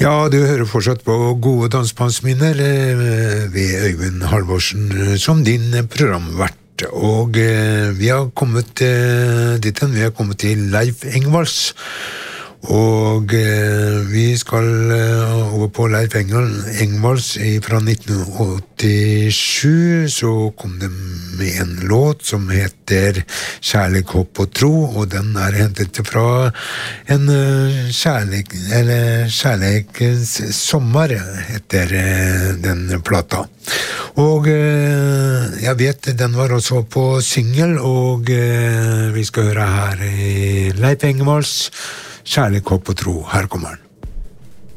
Ja, du hører fortsatt på Gode dansbandsminner ved Øyvind Halvorsen som din programvert. Og vi har kommet dit hen, vi har kommet til Leif Engvals. Og vi skal over på Leif Engvals fra 1987, så kom de med en låt som heter Kjærlighet, håp og tro, og den hentet fra en kjærlighetens sommer, heter den plata. Og jeg vet, den var også på single, og vi skal høre her Leif Engvals Kjærlighet, håp og tro. Her kommer den.